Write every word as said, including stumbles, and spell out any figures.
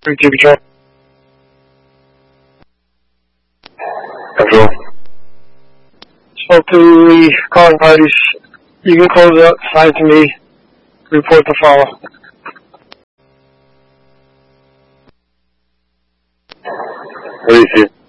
Three control. Control. Spoke to the calling parties. You can close up, sign to me, report to follow. What do you see?